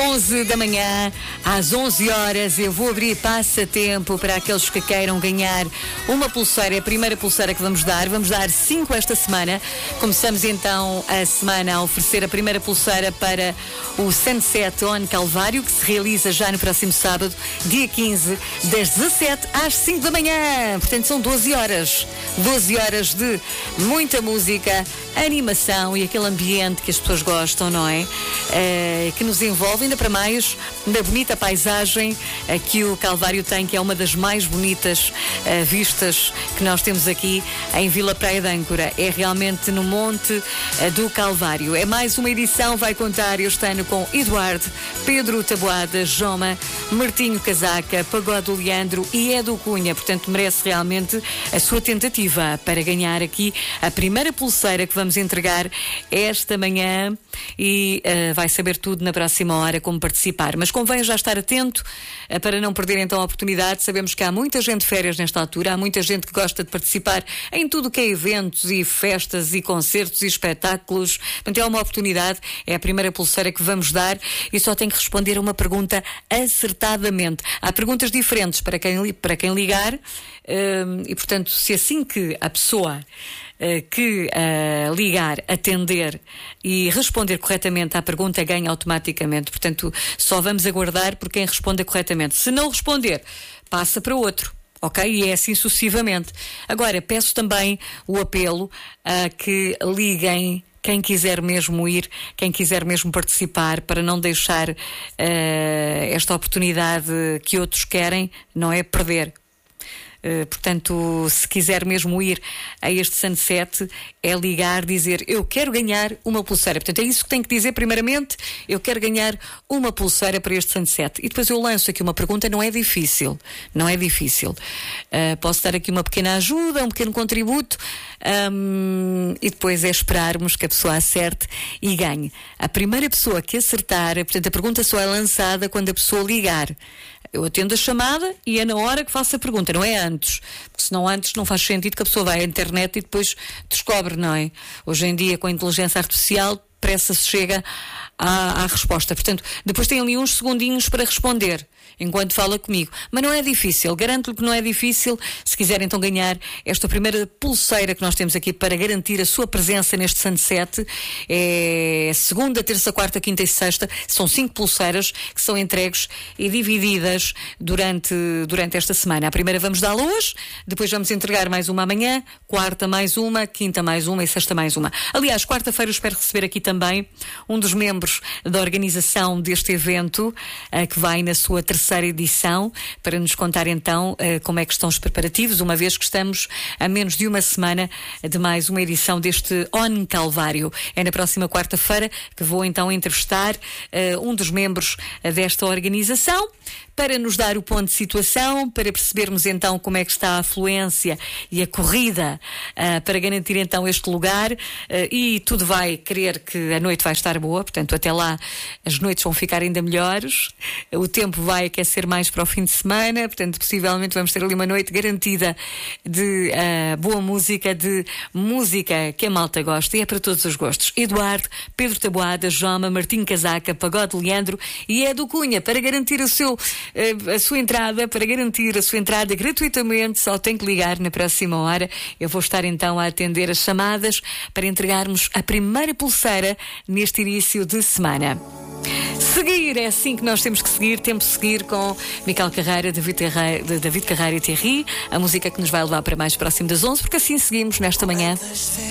11 da manhã, às 11 horas, eu vou abrir passatempo para aqueles que queiram ganhar uma pulseira. É a primeira pulseira que vamos dar. Vamos dar 5 esta semana. Começamos então a semana a oferecer a primeira pulseira para o Sunset on Calvário, que se realiza já no próximo sábado, dia 15, das 17 às 5 da manhã. Portanto, são 12 horas. 12 horas de muita música, animação e aquele ambiente que as pessoas gostam, não é? Que nos envolve, ainda para mais, na bonita paisagem que o Calvário tem, que é uma das mais bonitas vistas que nós temos aqui em Vila Praia de Âncora. É realmente no Monte do Calvário. É mais uma edição, vai contar este ano com Eduardo, Pedro Taboada, Joma, Martinho Casaca, Pagode Leandro e Edu Cunha. Portanto, merece realmente a sua tentativa para ganhar aqui a primeira pulseira que vamos entregar esta manhã e vai saber tudo na próxima hora como participar. Mas convém já estar atento para não perder então a oportunidade. Sabemos que há muita gente de férias nesta altura, há muita gente que gosta de participar em tudo o que é eventos e festas e concertos e espetáculos. Portanto, é uma oportunidade, é a primeira pulseira que vamos dar e só tem que responder a uma pergunta acertadamente. Há perguntas diferentes para quem ligar e, portanto, se assim que a pessoa que ligar, atender e responder corretamente à pergunta ganha automaticamente. Portanto, só vamos aguardar por quem responda corretamente. Se não responder, passa para outro. Ok? E é assim sucessivamente. Agora, peço também o apelo a que liguem quem quiser mesmo ir, quem quiser mesmo participar, para não deixar esta oportunidade que outros querem, não é, perder. Portanto, se quiser mesmo ir a este Sunset, é ligar, dizer eu quero ganhar uma pulseira. Portanto, é isso que tem que dizer primeiramente, eu quero ganhar uma pulseira para este Sunset. E depois eu lanço aqui uma pergunta, não é difícil. Não é difícil. Posso dar aqui uma pequena ajuda, um pequeno contributo e depois é esperarmos que a pessoa acerte e ganhe. A primeira pessoa que acertar, portanto, a pergunta só é lançada quando a pessoa ligar. Eu atendo a chamada e é na hora que faço a pergunta, não é antes. Porque senão antes não faz sentido que a pessoa vá à internet e depois descobre, não é? Hoje em dia, com a inteligência artificial, depressa se chega à resposta. Portanto, depois tem ali uns segundinhos para responder, enquanto fala comigo. Mas não é difícil, garanto-lhe que não é difícil. Se quiser então ganhar esta primeira pulseira que nós temos aqui para garantir a sua presença neste Sunset, é segunda, terça, quarta, quinta e sexta. São 5 pulseiras que são entregues e divididas durante esta semana. A primeira vamos dá-la hoje, depois vamos entregar mais uma amanhã, quarta mais uma, quinta mais uma e sexta mais uma. Aliás, quarta-feira eu espero receber aqui também um dos membros da organização deste evento, que vai na sua terceira edição, para nos contar então como é que estão os preparativos, uma vez que estamos a menos de uma semana de mais uma edição deste On Calvário. É na próxima quarta-feira que vou então entrevistar um dos membros desta organização para nos dar o ponto de situação, para percebermos então como é que está a afluência e a corrida para garantir então este lugar, e tudo vai querer que a noite vai estar boa, portanto até lá as noites vão ficar ainda melhores, o tempo vai aquecer mais para o fim de semana, portanto possivelmente vamos ter ali uma noite garantida de boa música, de música que a malta gosta, e é para todos os gostos. Eduardo, Pedro Taboada, Joma, Martinho Casaca, Pagode Leandro e Edu Cunha, para garantir a sua entrada, gratuitamente, só tem que ligar na próxima hora. Eu vou estar então a atender as chamadas para entregarmos a primeira pulseira neste início de semana. Seguir, é assim que nós temos que seguir. Temos que seguir com Miquel Carreira, David Carreira e Thierry, a música que nos vai levar para mais próximo das 11, porque assim seguimos nesta manhã.